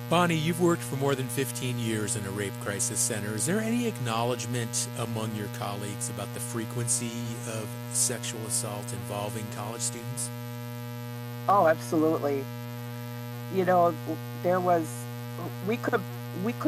Bonnie, you've worked for more than 15 years in a rape crisis center. Is there any acknowledgement among your colleagues about the frequency of sexual assault involving college students? Oh, absolutely. You know, there was we could